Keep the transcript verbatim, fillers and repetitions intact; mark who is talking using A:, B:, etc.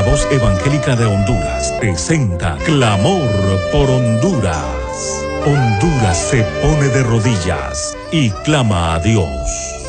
A: Voz Evangélica de Honduras presenta Clamor por Honduras. Honduras se pone de rodillas y clama a Dios.